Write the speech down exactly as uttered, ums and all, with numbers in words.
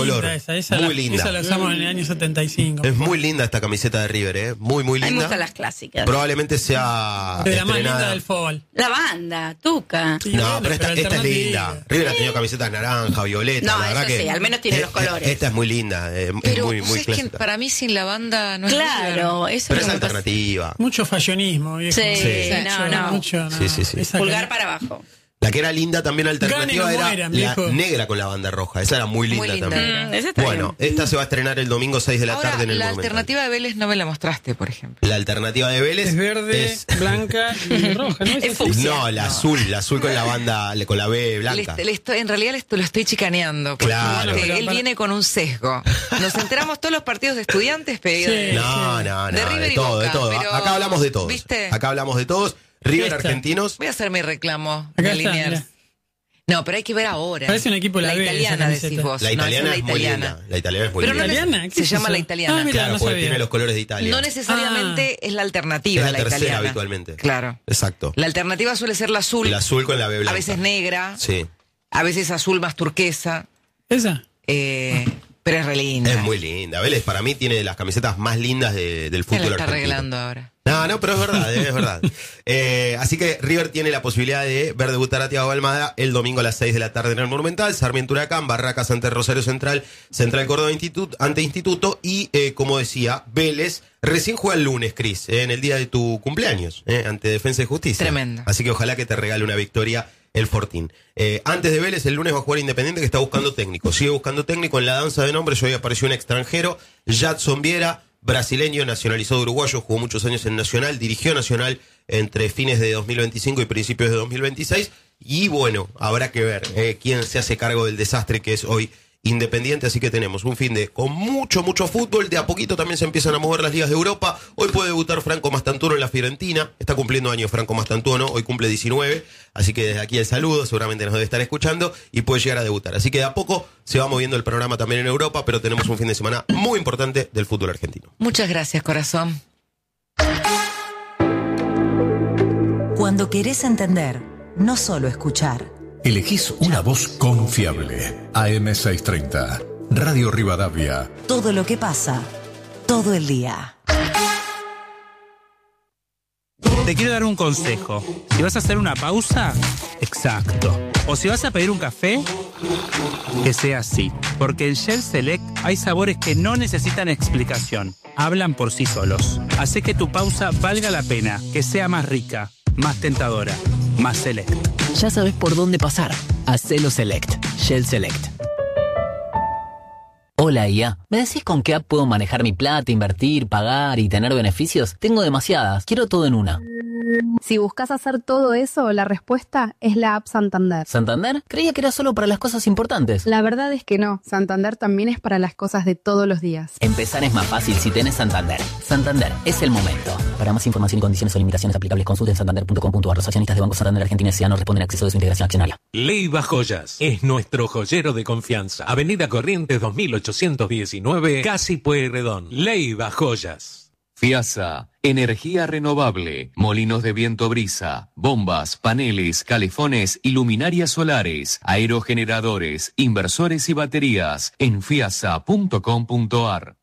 tricolor. Esa, esa muy la, linda. Esa la usamos en el año setenta y cinco. Es muy linda esta camiseta de River, ¿eh? Muy, muy linda. A mí me gustan las clásicas. Probablemente sea de la más estrenada. linda del fútbol. La banda, Tuca. Sí, No, bueno, pero esta, pero esta es linda. alternativa. River ha tenido camisetas naranja, violeta. No, la verdad eso que sí, al menos tiene eh, los colores. Esta es muy linda, eh, es Pero muy, muy ¿sabes que clásica. para mí sin la banda no es Claro, eso Pero es es lo que me pasa. alternativa. Mucho fashionismo, viejo. Sí, Sí. no, no. Mucho, no. Sí, sí, sí. Esa Pulgar que- para abajo. La que era linda también alternativa Gane o era mueran, la viejo. negra con la banda roja. Esa era muy linda, Muy linda. también. Mm, esa está Bueno, bien. esta se va a estrenar el domingo seis de la Ahora, tarde en el la Monumental. alternativa de Vélez no me la mostraste, por ejemplo. La alternativa de Vélez Es verde, es- blanca y roja, ¿no? Es Es fucsia. No, la azul, la azul con la banda, con la B Le blanca. est- le estoy- en realidad le estoy- lo estoy chicaneando. Porque Claro. este, Pero él para- viene con un sesgo. Nos enteramos todos los partidos de estudiantes, pero Sí. No, no, no, De de, River y todo, Boca, de todo. pero, Acá hablamos de todos. ¿viste? Acá hablamos de todos. River Esta. Argentinos. voy a hacer mi reclamo Acá de está, Liniers. mirá. No, pero hay que ver ahora. Parece un equipo de la B, esa italiana, camiseta. decís vos. La No, italiana esa es, es la muy italiana. linda. La italiana es muy Pero no linda. neces- ¿Italiana? ¿Qué se es llama eso? la italiana. Ah, mira, Claro, no porque sabía. tiene los colores de Italia. No necesariamente es la alternativa, Es la la, tercera italiana. habitualmente. Claro. Exacto. La alternativa suele ser la azul. El azul con la B blanca. A veces negra, Sí. a veces azul más turquesa, ¿Esa? eh, pero es re linda. Es muy linda. Vélez para mí tiene de las camisetas más lindas de- del Se fútbol la está argentino. arreglando ahora. No, no, pero es verdad, eh, es verdad. Eh, así que River tiene la posibilidad de ver debutar a Thiago Almada el domingo a las seis de la tarde en el Monumental, Sarmiento Huracán, Barracas ante Rosario Central, Central Córdoba Instituto, ante Instituto y, eh, como decía, Vélez recién juega el lunes, Cris, eh, en el día de tu cumpleaños, eh, ante Defensa y Justicia. Tremendo. Así que ojalá que te regale una victoria el Fortín. Eh, antes de Vélez, el lunes va a jugar Independiente, que está buscando técnico. Sigue buscando técnico en la danza de nombres. Hoy apareció un extranjero, Jadson Viera, brasileño, nacionalizado uruguayo, jugó muchos años en Nacional, dirigió Nacional entre fines de dos mil veinticinco y principios de dos mil veintiséis. Y bueno, habrá que ver eh, quién se hace cargo del desastre que es hoy Independiente. Así que tenemos un fin de con mucho, mucho fútbol. De a poquito también se empiezan a mover las ligas de Europa. Hoy puede debutar Franco Mastantuono en la Fiorentina. Está cumpliendo años Franco Mastantuono. Hoy cumple diecinueve. Así que desde aquí el saludo. Seguramente nos debe estar escuchando y puede llegar a debutar. Así que de a poco se va moviendo el panorama también en Europa. Pero tenemos un fin de semana muy importante del fútbol argentino. Muchas gracias, corazón. Cuando querés entender, no solo escuchar. Elegís una voz confiable. A M seiscientos treinta. Radio Rivadavia. Todo lo que pasa, todo el día. Te quiero dar un consejo. Si vas a hacer una pausa, exacto. O si vas a pedir un café, que sea así. Porque en Shell Select hay sabores que no necesitan explicación. Hablan por sí solos. Hace que tu pausa valga la pena, que sea más rica, más tentadora, más select. Ya sabes por dónde pasar. Hacelo Select. Shell Select. Hola, I A. ¿Me decís con qué app puedo manejar mi plata, invertir, pagar y tener beneficios? Tengo demasiadas. Quiero todo en una. Si buscas hacer todo eso, la respuesta es la app Santander. ¿Santander? Creía que era solo para las cosas importantes. La verdad es que no. Santander también es para las cosas de todos los días. Empezar es más fácil si tenés Santander. Santander, es el momento. Para más información y condiciones o limitaciones aplicables, consulten santander punto com punto a r. Los accionistas de Banco Santander Argentina S A no responden a acceso de su integración accionaria. Leiva Joyas es nuestro joyero de confianza. Avenida Corrientes dos mil ochocientos diecinueve, Casi Pueyrredón. Leiva Joyas. FIASA, energía renovable, molinos de viento brisa, bombas, paneles, calefones y luminarias solares, aerogeneradores, inversores y baterías en fiasa punto com punto a r.